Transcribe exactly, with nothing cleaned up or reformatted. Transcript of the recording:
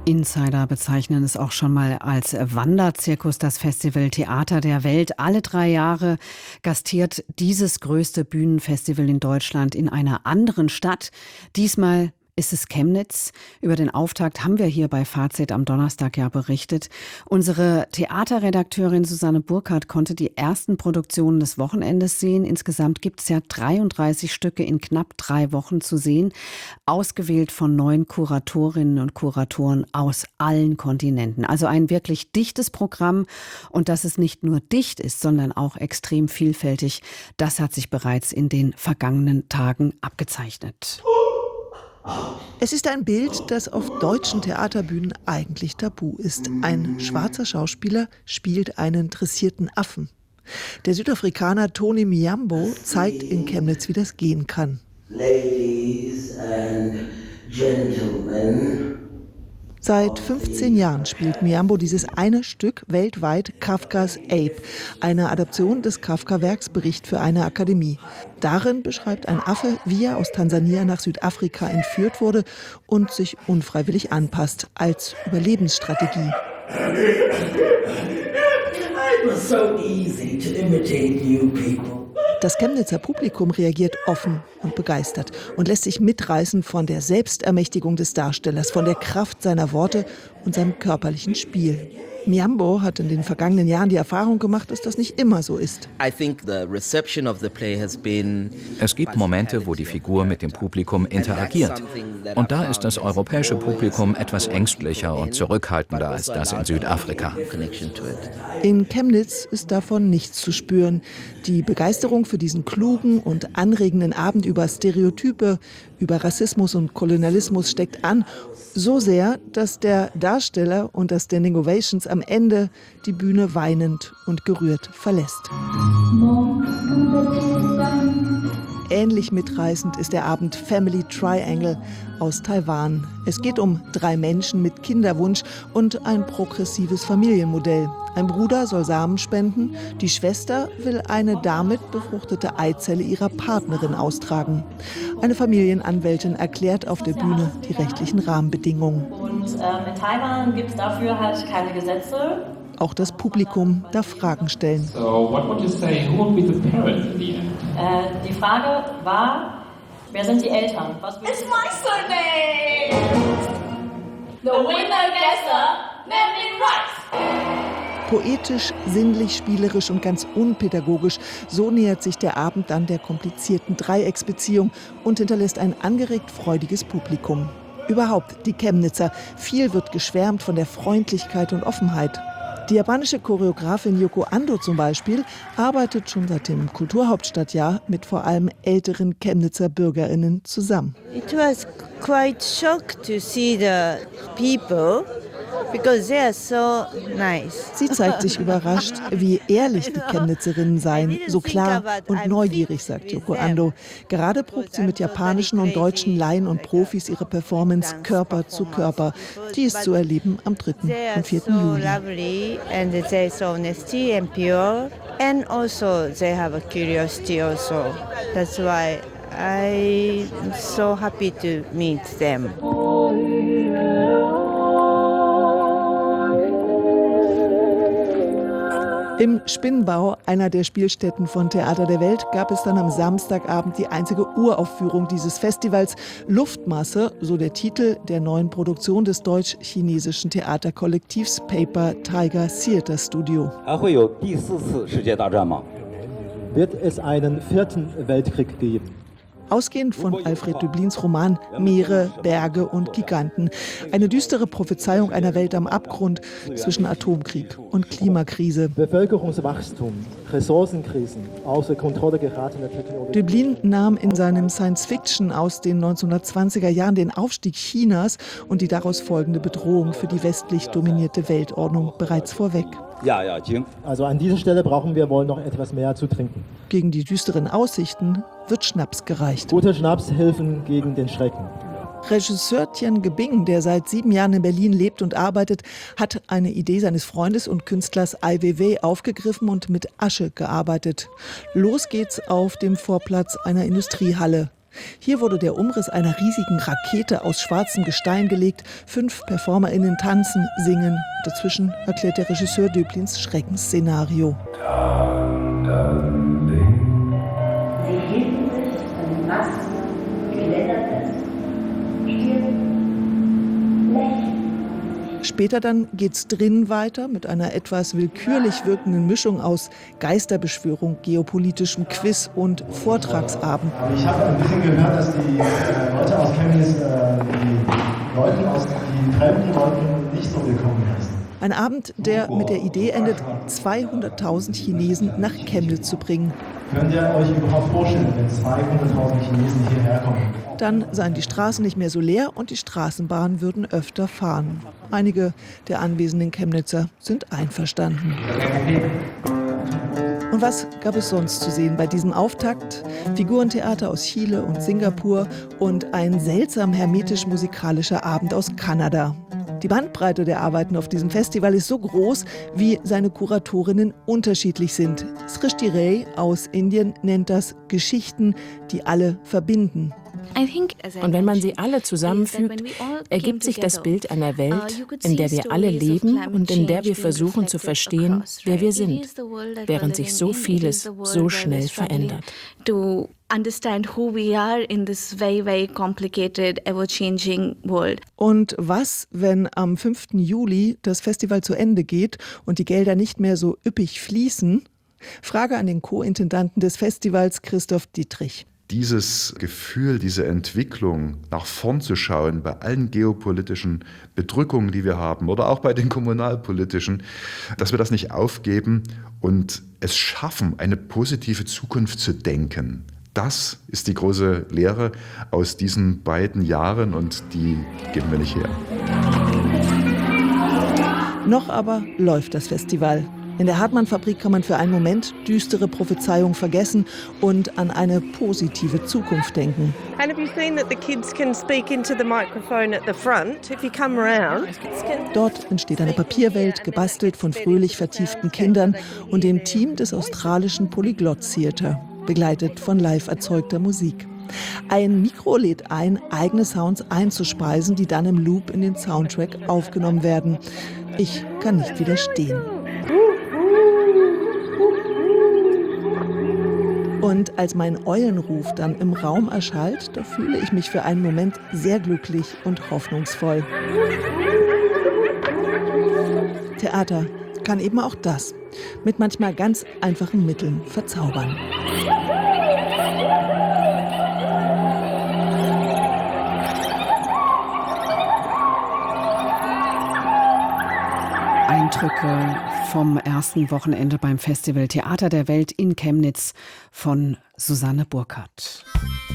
Insider bezeichnen es auch schon mal als Wanderzirkus, das Festival Theater der Welt. Alle drei Jahre gastiert dieses größte Bühnenfestival in Deutschland in einer anderen Stadt. Diesmal ist es Chemnitz. Über den Auftakt haben wir hier bei Fazit am Donnerstag ja berichtet. Unsere Theaterredakteurin Susanne Burkhardt konnte die ersten Produktionen des Wochenendes sehen. Insgesamt gibt es ja dreiunddreißig Stücke in knapp drei Wochen zu sehen, ausgewählt von neun Kuratorinnen und Kuratoren aus allen Kontinenten. Also ein wirklich dichtes Programm. Und dass es nicht nur dicht ist, sondern auch extrem vielfältig, das hat sich bereits in den vergangenen Tagen abgezeichnet. Es ist ein Bild, das auf deutschen Theaterbühnen eigentlich tabu ist. Ein schwarzer Schauspieler spielt einen dressierten Affen. Der Südafrikaner Tony Miyambo zeigt in Chemnitz, wie das gehen kann. Ladies and Gentlemen. Seit fünfzehn Jahren spielt Miyambo dieses eine Stück weltweit, Kafkas Ape, eine Adaption des Kafka-Werks Bericht für eine Akademie. Darin beschreibt ein Affe, wie er aus Tansania nach Südafrika entführt wurde und sich unfreiwillig anpasst, als Überlebensstrategie. It was so easy to imitate new people. Das Chemnitzer Publikum reagiert offen und begeistert und lässt sich mitreißen von der Selbstermächtigung des Darstellers, von der Kraft seiner Worte und seinem körperlichen Spiel. Miyambo hat in den vergangenen Jahren die Erfahrung gemacht, dass das nicht immer so ist. Es gibt Momente, wo die Figur mit dem Publikum interagiert. Und da ist das europäische Publikum etwas ängstlicher und zurückhaltender als das in Südafrika. In Chemnitz ist davon nichts zu spüren. Die Begeisterung für diesen klugen und anregenden Abend über Stereotype, über Rassismus und Kolonialismus steckt an. So sehr, dass der Darsteller unter Standing Ovations am Ende die Bühne weinend und gerührt verlässt. Ähnlich mitreißend ist der Abend Family Triangle aus Taiwan. Es geht um drei Menschen mit Kinderwunsch und ein progressives Familienmodell. Ein Bruder soll Samen spenden, die Schwester will eine damit befruchtete Eizelle ihrer Partnerin austragen. Eine Familienanwältin erklärt auf der Bühne die rechtlichen Rahmenbedingungen. Und äh, in Taiwan gibt es dafür halt keine Gesetze. Auch das Publikum darf Fragen stellen. So, what would you say? Who would be the parent in the end? Äh, die Frage war, wer sind die Eltern? Was It's my surname! The winner guesser, naming rights! Poetisch, sinnlich, spielerisch und ganz unpädagogisch, so nähert sich der Abend dann der komplizierten Dreiecksbeziehung und hinterlässt ein angeregt freudiges Publikum. Überhaupt die Chemnitzer. Viel wird geschwärmt von der Freundlichkeit und Offenheit. Die japanische Choreografin Yoko Ando zum Beispiel arbeitet schon seit dem Kulturhauptstadtjahr mit vor allem älteren Chemnitzer BürgerInnen zusammen. It was quite shocked to see the people. Because they are so nice. Sie zeigt sich überrascht, wie ehrlich die Chemnitzerinnen seien, so klar und neugierig, sagt Yoko Ando. Gerade probt sie mit japanischen und deutschen Laien und Profis ihre Performance Körper zu Körper. Die ist zu erleben am dritten und vierten Juli. And they are so honesty and pure, and also they have a curiosity also. That's why I'm so happy to meet them. Im Spinnbau, einer der Spielstätten von Theater der Welt, gab es dann am Samstagabend die einzige Uraufführung dieses Festivals. Luftmasse, so der Titel der neuen Produktion des deutsch-chinesischen Theaterkollektivs Paper Tiger Theater Studio. Wird es einen vierten Weltkrieg geben? Ausgehend von Alfred Döblins Roman Meere, Berge und Giganten. Eine düstere Prophezeiung einer Welt am Abgrund zwischen Atomkrieg und Klimakrise. Bevölkerungswachstum, Ressourcenkrisen, außer Kontrolle geratene Technologie. Döblin nahm in seinem Science-Fiction aus den neunzehnhundertzwanziger Jahren den Aufstieg Chinas und die daraus folgende Bedrohung für die westlich dominierte Weltordnung bereits vorweg. Ja, ja, also an dieser Stelle brauchen wir wohl noch etwas mehr zu trinken. Gegen die düsteren Aussichten wird Schnaps gereicht. Gute Schnapshilfen gegen den Schrecken. Regisseur Tien Gebing, der seit sieben Jahren in Berlin lebt und arbeitet, hat eine Idee seines Freundes und Künstlers Ai Weiwei aufgegriffen und mit Asche gearbeitet. Los geht's auf dem Vorplatz einer Industriehalle. Hier wurde der Umriss einer riesigen Rakete aus schwarzem Gestein gelegt. Fünf PerformerInnen tanzen, singen. Dazwischen erklärt der Regisseur Döblins Schreckensszenario. Sie hielten sich von den Masten geländert fest. Still, lächeln. Später dann geht's drinnen weiter mit einer etwas willkürlich wirkenden Mischung aus Geisterbeschwörung, geopolitischem Quiz und Vortragsabend. Ich habe ein bisschen gehört, dass die äh, Leute aus Chemnitz äh, die Leute aus die fremden Leute nicht so willkommen heißen. Ein Abend, der mit der Idee endet, zweihunderttausend Chinesen nach Chemnitz zu bringen. Könnt ihr euch überhaupt vorstellen, wenn zweihunderttausend Chinesen hierher kommen? Dann seien die Straßen nicht mehr so leer und die Straßenbahnen würden öfter fahren. Einige der anwesenden Chemnitzer sind einverstanden. Und was gab es sonst zu sehen bei diesem Auftakt? Figurentheater aus Chile und Singapur und ein seltsam hermetisch-musikalischer Abend aus Kanada. Die Bandbreite der Arbeiten auf diesem Festival ist so groß, wie seine Kuratorinnen unterschiedlich sind. Srishti Ray aus Indien nennt das Geschichten, die alle verbinden. Und wenn man sie alle zusammenfügt, ergibt sich das Bild einer Welt, in der wir alle leben und in der wir versuchen zu verstehen, wer wir sind, während sich so vieles so schnell verändert. Understand who we are in this very, very complicated, ever-changing world. Und was, wenn am fünften Juli das Festival zu Ende geht und die Gelder nicht mehr so üppig fließen? Frage an den Co-Intendanten des Festivals, Christoph Dietrich. Dieses Gefühl, diese Entwicklung, nach vorn zu schauen, bei allen geopolitischen Bedrückungen, die wir haben, oder auch bei den kommunalpolitischen, dass wir das nicht aufgeben und es schaffen, eine positive Zukunft zu denken. Das ist die große Lehre aus diesen beiden Jahren und die geben wir nicht her. Noch aber läuft das Festival. In der Hartmann-Fabrik kann man für einen Moment düstere Prophezeiung vergessen und an eine positive Zukunft denken. And have you seen that the kids can speak into the microphone at the front if you come around? Dort entsteht eine Papierwelt, gebastelt von fröhlich vertieften Kindern und dem Team des australischen Polyglot Theatre, begleitet von live erzeugter Musik. Ein Mikro lädt ein, eigene Sounds einzuspeisen, die dann im Loop in den Soundtrack aufgenommen werden. Ich kann nicht widerstehen. Und als mein Eulenruf dann im Raum erschallt, da fühle ich mich für einen Moment sehr glücklich und hoffnungsvoll. Theater kann eben auch das, mit manchmal ganz einfachen Mitteln verzaubern. Eindrücke vom ersten Wochenende beim Festival Theater der Welt in Chemnitz von Susanne Burkhardt.